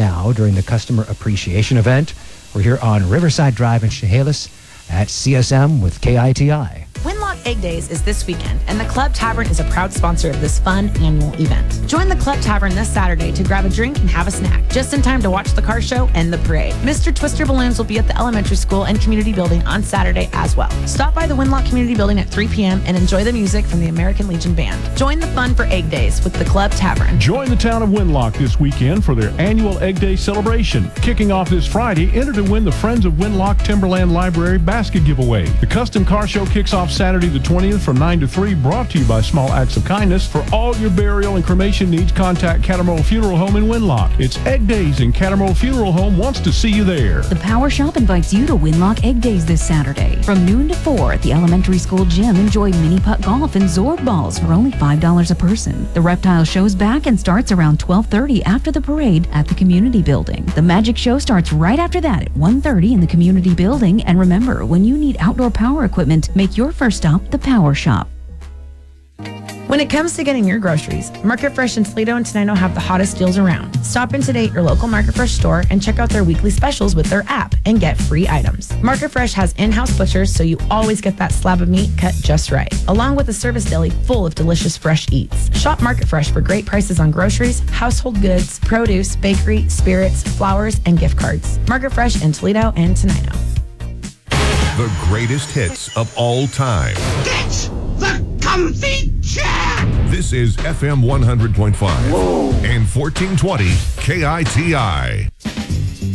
now during the Customer Appreciation Event. We're here on Riverside Drive in Chehalis at CSM with KITI. Winlock Egg Days is this weekend, and the Club Tavern is a proud sponsor of this fun annual event. Join the Club Tavern this Saturday to grab a drink and have a snack, just in time to watch the car show and the parade. Mr. Twister Balloons will be at the elementary school and community building on Saturday as well. Stop by the Winlock Community Building at 3 p.m. and enjoy the music from the American Legion Band. Join the fun for Egg Days with the Club Tavern. Join the town of Winlock this weekend for their annual Egg Day celebration. Kicking off this Friday, enter to win the Friends of Winlock Timberland Library basket giveaway. The custom car show kicks off Saturday the 20th from 9 to 3, brought to you by Small Acts of Kindness. For all your burial and cremation needs, contact Cattermole Funeral Home in Winlock. It's Egg Days, and Cattermole Funeral Home wants to see you there. The Power Shop invites you to Winlock Egg Days this Saturday. From noon to 4 at the elementary school gym, enjoy mini putt golf and Zorb balls for only $5 a person. The reptile show's back and starts around 12:30 after the parade at the community building. The magic show starts right after that at 1:30 in the community building. And remember, when you need outdoor power equipment, make your first stop the Power Shop. When it comes to getting your groceries, Market Fresh in Toledo and Tenino have the hottest deals around. Stop in today at your local Market Fresh store and check out their weekly specials with their app and get free items. Market Fresh has in-house butchers, so you always get that slab of meat cut just right, along with a service deli full of delicious fresh eats. Shop Market Fresh for great prices on groceries, household goods, produce, bakery, spirits, flowers, and gift cards. Market Fresh in Toledo and Tenino. The greatest hits of all time. Get the comfy chair! This is FM 100.5 and 1420 KITI.